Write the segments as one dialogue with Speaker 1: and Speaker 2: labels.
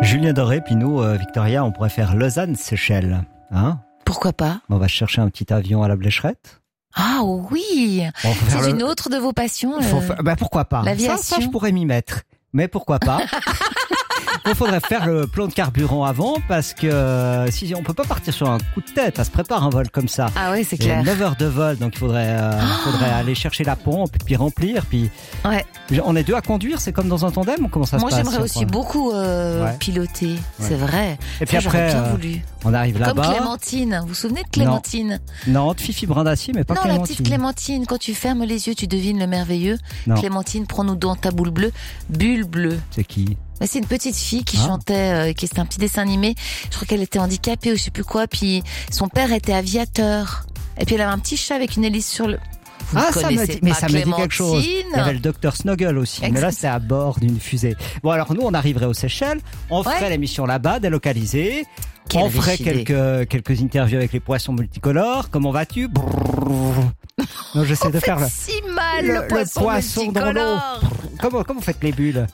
Speaker 1: Julien Doré, puis nous, Victoria, on pourrait faire Lausanne-Seychelles. Hein?
Speaker 2: Pourquoi pas?
Speaker 1: On va chercher un petit avion à la Blécherette.
Speaker 2: Ah oui, c'est une autre de vos passions.
Speaker 1: Pourquoi pas?
Speaker 2: L'aviation.
Speaker 1: Ça, je pourrais m'y mettre. Mais pourquoi pas? Il faudrait faire le plan de carburant avant parce que si on peut pas partir sur un coup de tête, ça se prépare un vol comme ça.
Speaker 2: Ah oui, c'est clair.
Speaker 1: 9 heures de vol, donc il faudrait aller chercher la pompe, puis remplir, puis.
Speaker 2: Ouais.
Speaker 1: On est deux à conduire, c'est comme dans un tandem ou comment ça se passe?
Speaker 2: Moi, j'aimerais aussi beaucoup piloter, c'est vrai.
Speaker 1: Et puis après,
Speaker 2: bien voulu.
Speaker 1: On arrive là-bas.
Speaker 2: Comme Clémentine. Vous vous souvenez de Clémentine?
Speaker 1: Non, de Fifi Brindacier, mais pas
Speaker 2: non,
Speaker 1: Clémentine.
Speaker 2: La petite Clémentine. Quand tu fermes les yeux, tu devines le merveilleux.
Speaker 1: Non.
Speaker 2: Clémentine, prends-nous dans ta boule bleue. Bulle bleue.
Speaker 1: C'est qui?
Speaker 2: C'est une petite fille qui chantait, qui c'était un petit dessin animé. Je crois qu'elle était handicapée ou je sais plus quoi. Puis son père était aviateur. Et puis elle avait un petit chat avec une hélice sur le.
Speaker 1: Ça me dit quelque chose. Il y avait le docteur Snuggle aussi.
Speaker 2: Exactement.
Speaker 1: Mais là, c'est à bord d'une fusée. Bon, alors nous, on arriverait aux Seychelles. On ferait l'émission là-bas, délocalisée. On ferait quelques interviews avec les poissons multicolores. Comment vas-tu? Non, j'essaie de faire
Speaker 2: si mal le poisson
Speaker 1: dans l'eau. Comment vous faites les bulles?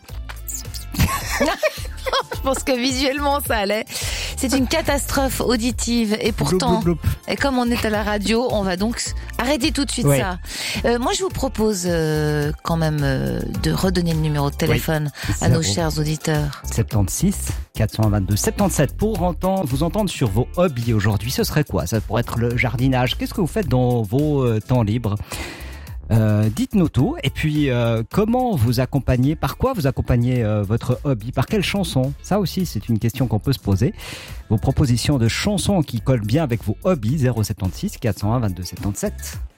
Speaker 2: Je pense que visuellement ça allait. C'est une catastrophe auditive et pourtant, et comme on est à la radio, on va donc arrêter tout de suite ça. Moi, je vous propose quand même de redonner le numéro de téléphone à nos chers auditeurs.
Speaker 1: 76 422 77 pour vous entendre sur vos hobbies aujourd'hui. Ce serait quoi? Ça pourrait être le jardinage. Qu'est-ce que vous faites dans vos temps libres? Dites-nous tout. Et puis, comment vous accompagnez, par quoi vous accompagnez votre hobby? Par quelle chanson? Ça aussi, c'est une question qu'on peut se poser. Vos propositions de chansons qui collent bien avec vos hobbies, 076 401 22 77.